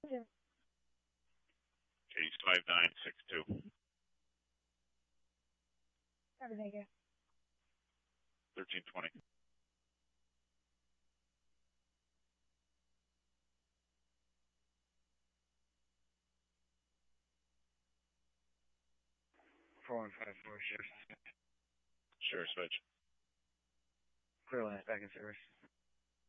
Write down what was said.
Case 5962. Thank you. 1320. Four 154, Sheriff. Sure, switch. Clear lines back in service.